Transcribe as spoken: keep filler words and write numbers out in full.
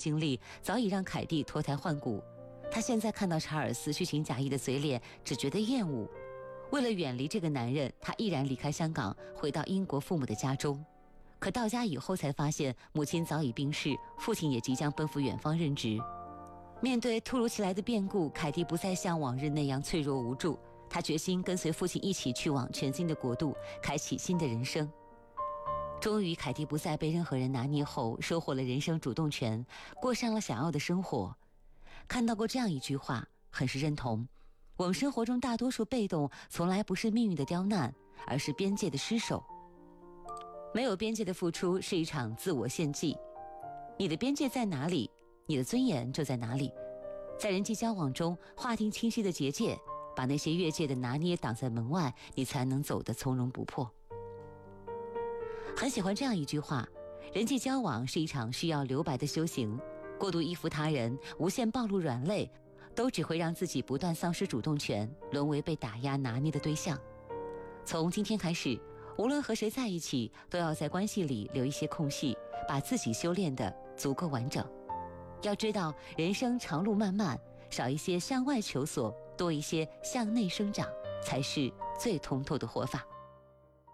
经历早已让凯蒂脱胎换骨。她现在看到查尔斯虚情假意的嘴脸，只觉得厌恶。为了远离这个男人，她毅然离开香港，回到英国父母的家中。可到家以后才发现，母亲早已病逝，父亲也即将奔赴远方任职。面对突如其来的变故，凯蒂不再像往日那样脆弱无助，她决心跟随父亲一起去往全新的国度，开启新的人生。终于，凯蒂不再被任何人拿捏后，收获了人生主动权，过上了想要的生活。看到过这样一句话，很是认同：我们生活中大多数被动，从来不是命运的刁难，而是边界的失守。没有边界的付出是一场自我献祭，你的边界在哪里，你的尊严就在哪里。在人际交往中划定清晰的结界，把那些越界的拿捏挡在门外，你才能走得从容不迫。很喜欢这样一句话：人际交往是一场需要留白的修行，过度依附他人，无限暴露软肋，都只会让自己不断丧失主动权，沦为被打压拿捏的对象。从今天开始，无论和谁在一起，都要在关系里留一些空隙，把自己修炼得足够完整。要知道，人生长路漫漫，少一些向外求索，多一些向内生长，才是最通透的活法。